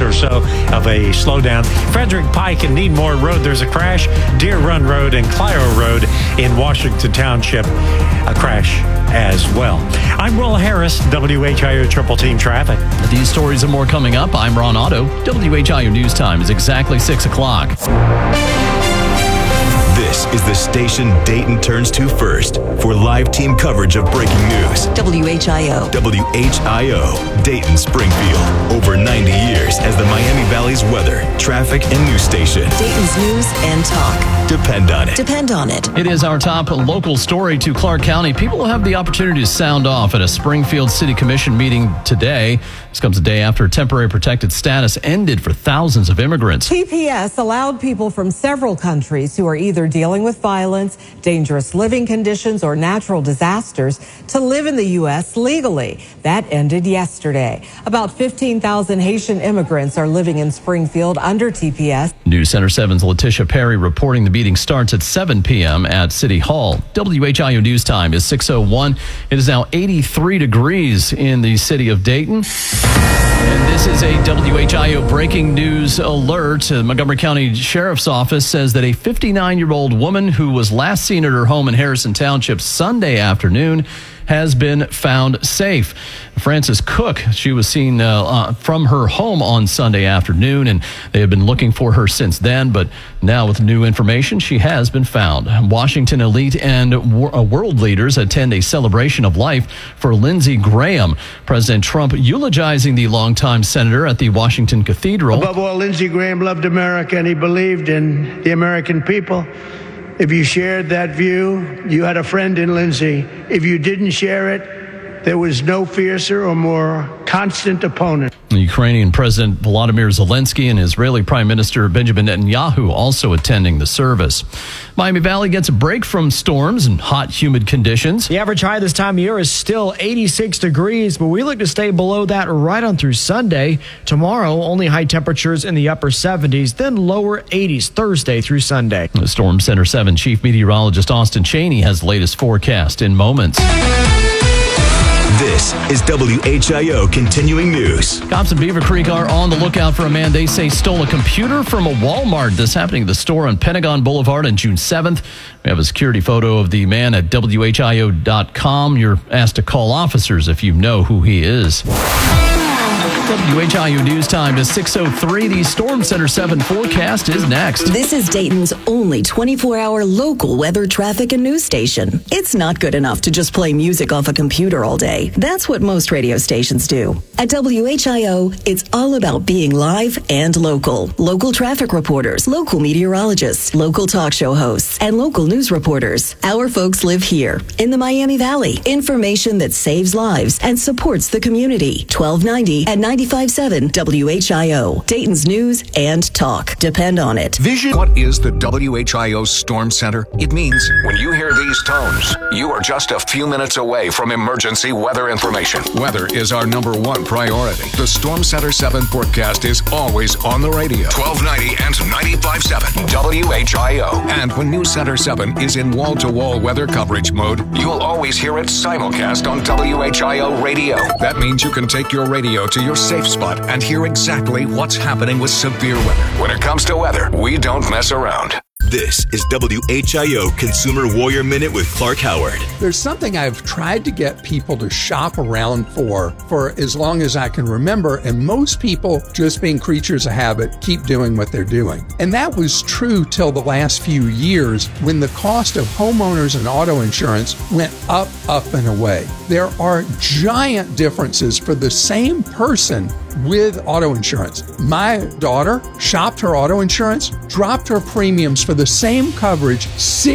or so of a slowdown. Frederick Pike and Needmore Road, there's a crash. Deer Run Road and Clio Road in Washington Township, a crash as well. I'm Will Harris, WHIO Triple Team Traffic. These stories and more coming up. I'm Ron Otto. WHIO News Time is exactly 6 o'clock. This is the station Dayton turns to first for live team coverage of breaking news. WHIO. WHIO, Dayton Springfield. Over 90 years as the Miami Valley's weather, traffic, and news station. Dayton's news and talk. Depend on it. Depend on it. It is our top local story to Clark County. People will have the opportunity to sound off at a Springfield City Commission meeting today. This comes a day after temporary protected status ended for thousands of immigrants. TPS allowed people from several countries who are either dealing with violence, dangerous living conditions, or natural disasters to live in the U.S. legally. That ended yesterday. About 15,000 Haitian immigrants are living in Springfield under TPS. News Center 7's Letitia Perry reporting the meeting starts at 7 p.m. at City Hall. WHIO News Time is 6:01. It is now 83 degrees in the city of Dayton. And this is a WHIO breaking news alert. The Montgomery County Sheriff's Office says that a 59-year-old woman who was last seen at her home in Harrison Township Sunday afternoon has been found safe. Frances Cook, she was seen from her home on Sunday afternoon, and they have been looking for her since then, but now with new information, she has been found. Washington elite and world leaders attend a celebration of life for Lindsey Graham. President Trump eulogizing the longtime senator at the Washington Cathedral. Above all, Lindsey Graham loved America, and he believed in the American people. If you shared that view, you had a friend in Lindsey. If you didn't share it, there was no fiercer or more constant opponent. The Ukrainian President Volodymyr Zelensky and Israeli Prime Minister Benjamin Netanyahu also attending the service. Miami Valley gets a break from storms and hot, humid conditions. The average high this time of year is still 86 degrees, but we look to stay below that right on through Sunday. Tomorrow, only high temperatures in the upper 70s, then lower 80s Thursday through Sunday. The Storm Center 7 Chief Meteorologist Austin Cheney has the latest forecast in moments. This is WHIO Continuing News. Cops in Beaver Creek are on the lookout for a man they say stole a computer from a Walmart. This happening at the store on Pentagon Boulevard on June 7th. We have a security photo of the man at WHIO.com. You're asked to call officers if you know who he is. WHIO News Time is 6:03. The Storm Center 7 forecast is next. This is Dayton's only 24-hour local weather, traffic, and news station. It's not good enough to just play music off a computer all day. That's what most radio stations do. At WHIO, it's all about being live and local. Local traffic reporters, local meteorologists, local talk show hosts, and local news reporters. Our folks live here in the Miami Valley. Information that saves lives and supports the community. 1290 at 95.7 WHIO. Dayton's news and talk. Depend on it. Vision. What is the WHIO Storm Center? It means when you hear these tones, you are just a few minutes away from emergency weather information. Weather is our number one priority. The Storm Center 7 forecast is always on the radio. 1290 and 95.7 WHIO. And when News Center 7 is in wall-to-wall weather coverage mode, you'll always hear it simulcast on WHIO radio. That means you can take your radio to your safe spot and hear exactly what's happening with severe weather. When it comes to weather, we don't mess around. This is WHIO Consumer Warrior Minute with Clark Howard. There's something I've tried to get people to shop around for as long as I can remember, and most people, just being creatures of habit, keep doing what they're doing. And that was true till the last few years when the cost of homeowners and auto insurance went up and away. There are giant differences for the same person with auto insurance. My daughter shopped her auto insurance, dropped her premiums for the same coverage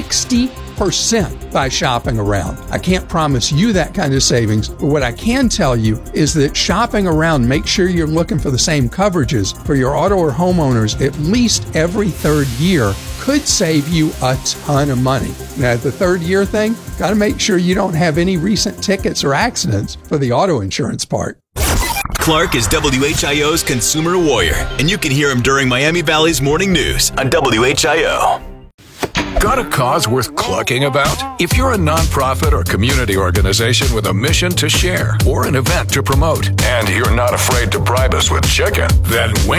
60% by shopping around. I can't promise you that kind of savings, but what I can tell you is that shopping around, make sure you're looking for the same coverages for your auto or homeowners at least every third year could save you a ton of money. Now, the third year thing, got to make sure you don't have any recent tickets or accidents for the auto insurance part. Clark is WHIO's Consumer Warrior, and you can hear him during Miami Valley's morning news on WHIO. Got a cause worth clucking about? If you're a nonprofit or community organization with a mission to share or an event to promote, and you're not afraid to bribe us with chicken, then wink